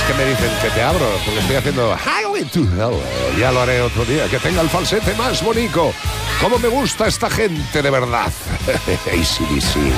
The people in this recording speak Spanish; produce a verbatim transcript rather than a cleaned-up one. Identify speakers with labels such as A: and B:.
A: que me dicen que te abro, porque estoy haciendo Highway to Hell. Ya lo haré otro día, que tenga el falsete más bonito. Cómo me gusta esta gente de verdad. A C D C.